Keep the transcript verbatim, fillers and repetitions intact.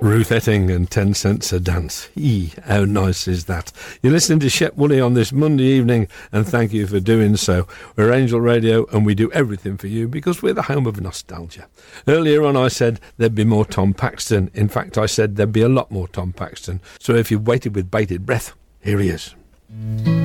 Ruth Etting and ten cents a dance. Eee, how nice is that? You're listening to Shep Woolley on this Monday evening, and thank you for doing so. We're Angel Radio, and we do everything for you because we're the home of nostalgia. Earlier on I said there'd be more Tom Paxton. In fact, I said there'd be a lot more Tom Paxton. So if you've waited with bated breath, here he is.